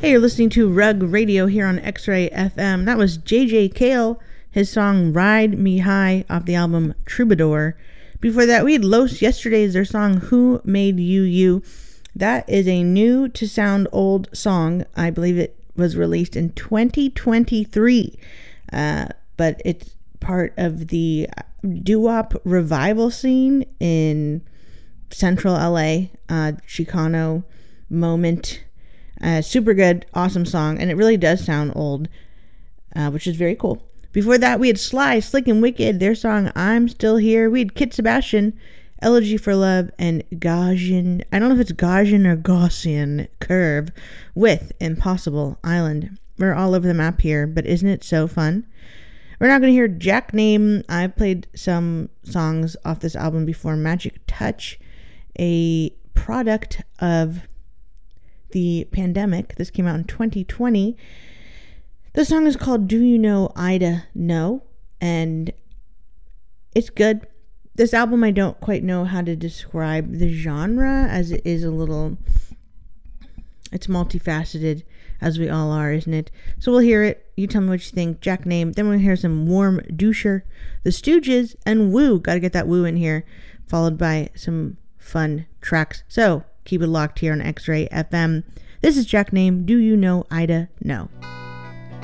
Hey, you're listening to Rug Radio here on X-Ray FM. That was JJ Cale, his song Ride Me High off the album Troubadour. Before that, we had Los Yesterdays, their song Who Made You You. That is a new to sound old song. I believe it was released in 2023, but it's part of the doo-wop revival scene in Central LA, Chicano moment. Super good, awesome song, and it really does sound old, which is very cool. Before that, we had Sly, Slick and Wicked, their song I'm Still Here. We had Kit Sebastian, Elegy for Love, and Gaussian, I don't know if it's Gaussian or Gaussian Curve with Impossible Island. We're all over the map here, but isn't it so fun? We're now going to hear Jack Name. I've played some songs off this album before. Magic Touch, a product of the pandemic. This came out in 2020. The song is called Do You Know Ida No? And it's good. This album, I don't quite know how to describe the genre, as it is it's multifaceted, as we all are, isn't it? So we'll hear it. You tell me what you think. Jack Name. Then we'll hear some Warm Doucher, The Stooges, and Woo. Gotta get that Woo in here. Followed by some fun tracks. So keep it locked here on X-Ray FM. This is Jack Name. Do You Know Ida No?